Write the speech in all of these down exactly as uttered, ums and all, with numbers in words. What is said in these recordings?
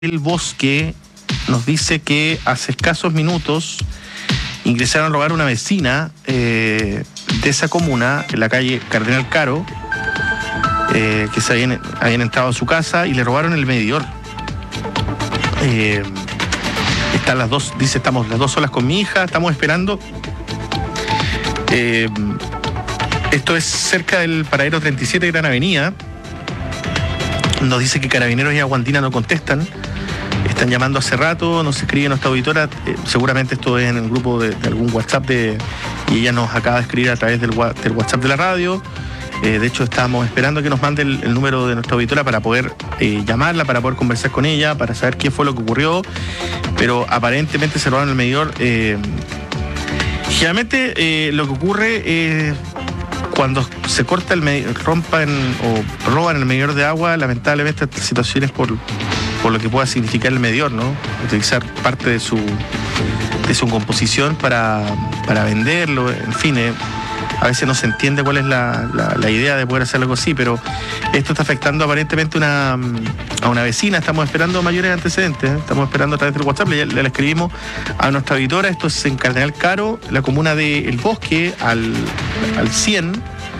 El Bosque nos dice que hace escasos minutos ingresaron a robar a una vecina eh, de esa comuna, en la calle Cardenal Caro, eh, que se habían, habían entrado a su casa y le robaron el medidor. Eh, están las dos, dice, estamos las dos solas con mi hija, estamos esperando. Eh, esto es cerca del paradero treinta y siete Gran Avenida. Nos dice que Carabineros y Aguandina no contestan. Están llamando hace rato, nos escribe nuestra auditora, eh, seguramente esto es en el grupo de, de algún WhatsApp de, y ella nos acaba de escribir a través del, del WhatsApp de la radio. Eh, de hecho, estábamos esperando que nos mande el, el número de nuestra auditora para poder eh, llamarla, para poder conversar con ella, para saber qué fue lo que ocurrió, pero aparentemente se robaron el medidor. Eh, generalmente eh, lo que ocurre es cuando se corta el medidor, rompan o roban el medidor de agua, lamentablemente estas situaciones por por lo que pueda significar el medidor, ¿no? Utilizar parte de su de su composición para, para venderlo, en fin, eh, a veces no se entiende cuál es la, la, la idea de poder hacer algo así, pero esto está afectando aparentemente una, a una vecina. Estamos esperando mayores antecedentes, ¿eh? Estamos esperando a través del WhatsApp, le, le escribimos a nuestra auditora. Esto es en Cardenal Caro, la comuna de El Bosque, al, al cien.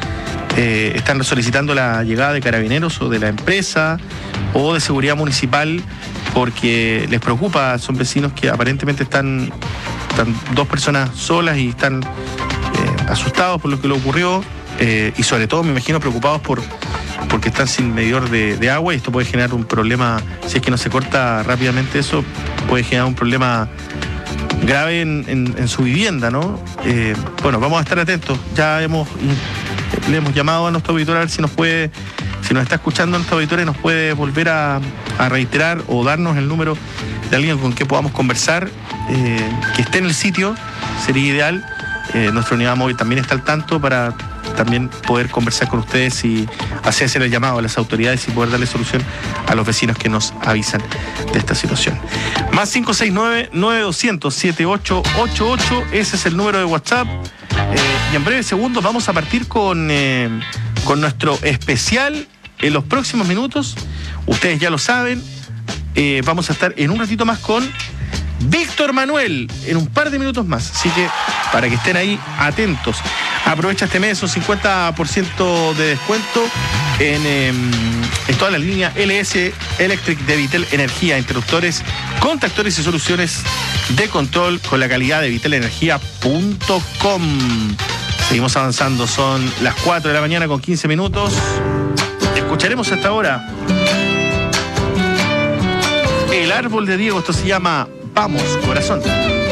Eh, están solicitando la llegada de carabineros o de la empresa o de seguridad municipal porque les preocupa. Son vecinos que aparentemente están, están dos personas solas y están eh, asustados por lo que le ocurrió, eh, y sobre todo me imagino preocupados por porque están sin medidor de, de agua, y esto puede generar un problema. Si es que no se corta rápidamente eso, puede generar un problema grave en, en, en su vivienda, ¿no? Eh, bueno, vamos a estar atentos. Ya hemos le hemos llamado a nuestro auditor a ver si nos puede, si nos está escuchando nuestro auditor y nos puede volver a, a reiterar o darnos el número de alguien con que podamos conversar, eh, que esté en el sitio, sería ideal. Eh, nuestra unidad móvil también está al tanto para también poder conversar con ustedes y hacer el llamado a las autoridades y poder darle solución a los vecinos que nos avisan de esta situación. Más cinco seis nueve, nueve dos cero cero, siete ocho ocho ocho, ese es el número de WhatsApp. Eh, y en breves segundos vamos a partir con, eh, con nuestro especial en los próximos minutos. Ustedes ya lo saben, eh, vamos a estar en un ratito más con Víctor Manuel, en un par de minutos más. Así que para que estén ahí atentos. Aprovecha este mes un cincuenta por ciento de descuento en, eh, en toda la línea L S Electric de Vitel Energía, interruptores, contactores y soluciones de control con la calidad de vitel energía punto com. Seguimos avanzando, son las cuatro de la mañana con quince minutos. Escucharemos hasta ahora El Árbol de Diego, esto se llama Vamos, Corazón.